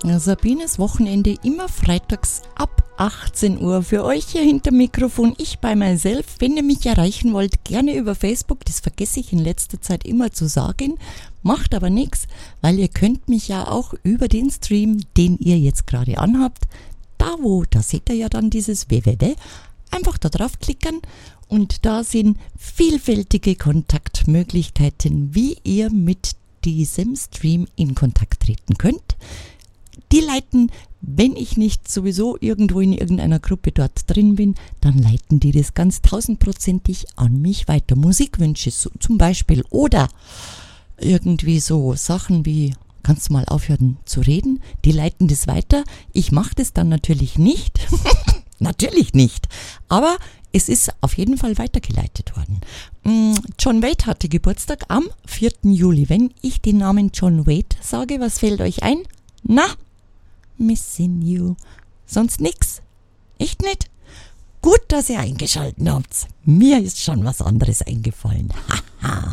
Sabines Wochenende immer freitags ab 18 Uhr für euch hier hinter Mikrofon. Ich bei myself. Wenn ihr mich erreichen wollt, gerne über Facebook. Das vergesse ich in letzter Zeit immer zu sagen. Macht aber nichts, weil ihr könnt mich ja auch über den Stream, den ihr jetzt gerade anhabt, da seht ihr ja dann dieses www, einfach da draufklicken und da sind vielfältige Kontaktmöglichkeiten, wie ihr mit diesem Stream in Kontakt treten könnt. Die leiten, wenn ich nicht sowieso irgendwo in irgendeiner Gruppe dort drin bin, dann leiten die das ganz 1000%ig an mich weiter. Musikwünsche zum Beispiel oder irgendwie so Sachen wie, kannst du mal aufhören zu reden? Die leiten das weiter. Ich mache das dann natürlich nicht. Natürlich nicht. Aber es ist auf jeden Fall weitergeleitet worden. John Waite hatte Geburtstag am 4. Juli. Wenn ich den Namen John Waite sage, was fällt euch ein? Na? Missing You. Sonst nix? Echt nicht? Gut, dass ihr eingeschaltet habt. Mir ist schon was anderes eingefallen. Haha.